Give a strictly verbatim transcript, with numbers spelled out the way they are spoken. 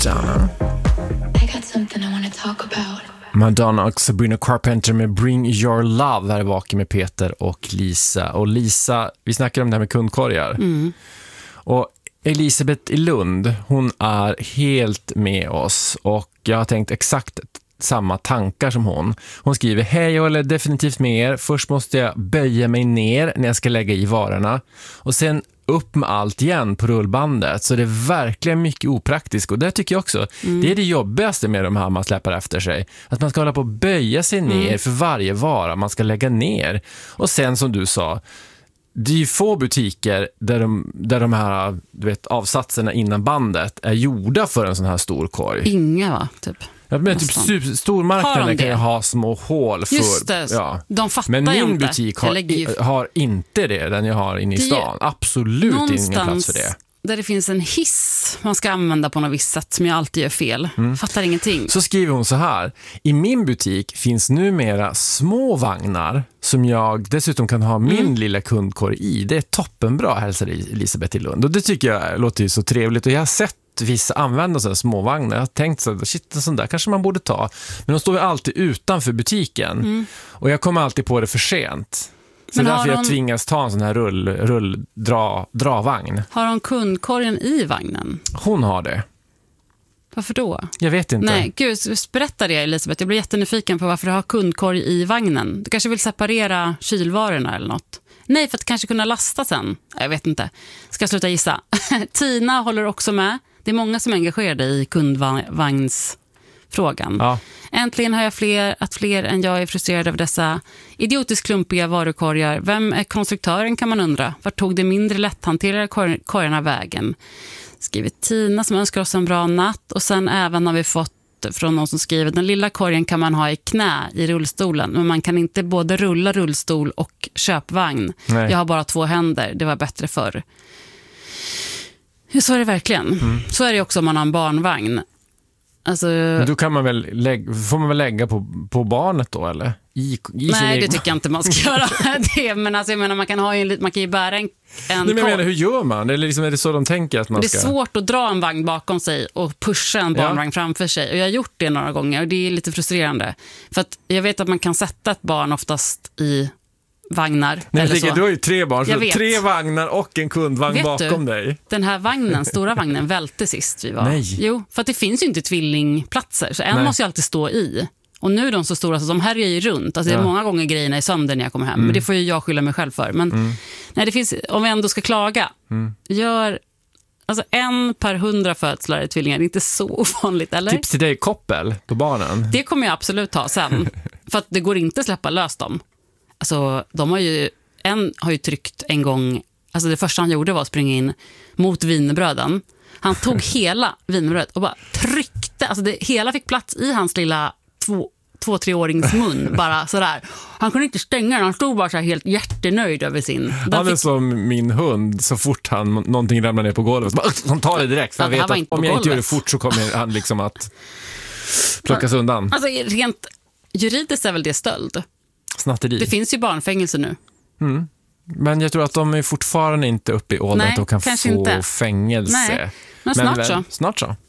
Madonna. I got something I want to talk about. Madonna och Sabrina Carpenter med Bring Your Love här vaken med Peter och Lisa. Och Lisa, vi snackar om det här med kundkorgar. Mm. Och Elisabeth i Lund, hon är helt med oss och jag har tänkt exakt samma tankar som hon. Hon skriver: hej, jag håller definitivt med er. Först måste jag böja mig ner när jag ska lägga i varorna och sen upp med allt igen på rullbandet. Så det är verkligen mycket opraktiskt och det tycker jag också. Mm. Det är det jobbigaste med de här man släpper efter sig. Att man ska hålla på att böja sig ner mm. för varje vara man ska lägga ner. Och sen som du sa, det är ju få butiker där de, där de här du vet, avsatserna innan bandet är gjorda för en sån här stor korg. Inga va, typ. Ja, men typ super, stormarknaden kan ju ha små hål för. Just det, ja. De fattar men min inte. butik har, ju... har inte det, den jag har inne i stan. Absolut ingen plats för det. Där det finns en hiss man ska använda på något visst sätt som jag alltid gör fel. Mm. Fattar ingenting. Så skriver hon så här: i min butik finns numera små vagnar som jag dessutom kan ha min mm. lilla kundkorg i. Det är toppenbra, hälsar Elisabeth i Lund. Och det tycker jag låter ju så trevligt. Och jag har sett vissa använda sådana småvagnar. Jag har tänkt så här, shit, sån där kanske man borde ta. Men de står ju alltid utanför butiken. Mm. Och jag kommer alltid på det för sent. Så men därför jag hon... tvingas ta en sån här rull, rull dra, dravagn. Har hon kundkorgen i vagnen? Hon har det. Varför då? Jag vet inte. Nej, gud, berätta det Elisabeth. Jag blir jättenyfiken på varför du har kundkorg i vagnen. Du kanske vill separera kylvarorna eller något. Nej, för att kanske kunna lasta sen. Jag vet inte. Ska jag sluta gissa. Tina håller också med. Det är många som är engagerade i kundvagnsfrågan. Ja. Äntligen har jag fler, att fler än jag är frustrerade av dessa idiotiskt klumpiga varukorgar. Vem är konstruktören kan man undra. Vart tog det mindre lätthanterade kor- korgarna vägen? Skriver Tina som önskar oss en bra natt. Och sen även har vi fått från någon som skriver: den lilla korgen kan man ha i knä i rullstolen, men man kan inte både rulla rullstol och köpvagn. Nej. Jag har bara två händer, det var bättre förr. Så är det verkligen. Mm. Så är det också om man har en barnvagn. Alltså... Men då kan man väl lägga, får man väl lägga på, på barnet då, eller? I, i Nej, det tycker jag inte man ska göra. det, men alltså, jag menar, man kan, ha en, man kan ju bära en, en Nej, men jag menar, hur gör man? Eller liksom, är det så de tänker att man det ska... är svårt att dra en vagn bakom sig och pusha en barnvagn ja. framför sig. Och jag har gjort det några gånger och det är lite frustrerande. För att jag vet att man kan sätta ett barn oftast i vagnar. Nej, eller tänker, så. du har ju tre barn, så tre vagnar och en kundvagn vet bakom du, dig. Den här vagnen, stora vagnen, välte sist vi var. Nej. Jo, för att det finns ju inte tvillingplatser, så en Nej. måste ju alltid stå i. Och nu är de så stora så de här är ju runt. Alltså ja. det är många gånger grejerna i sönder när jag kommer hem. Mm. Men det får ju jag skylla mig själv för. Men mm. nej, det finns, om vi ändå ska klaga, mm. gör alltså en per hundra födslar i tvillingar. Det är inte så ovanligt, eller? Tips till dig, koppel på barnen. Det kommer jag absolut ta sen. För att det går inte att släppa lös dem. Alltså, de har ju, en har ju tryckt en gång, alltså det första han gjorde var att springa in mot wienerbröden. Han tog hela wienerbrödet och bara tryckte, alltså det hela fick plats i hans lilla två, två treårings mun, bara sådär. Han kunde inte stänga den, han stod bara så här helt jättenöjd över sin. Han är fick... som min hund, så fort han någonting ramlar ner på golvet, så bara, han tar det direkt, för ja, han vet att om jag inte gör det fort så kommer han liksom att plockas undan. Alltså rent juridiskt är väl det stöld. Snatteri. Det finns ju barnfängelse nu. Mm. Men jag tror att de är fortfarande inte uppe i åldern och kan få inte. fängelse. Nej, men snart men, så. Snart så.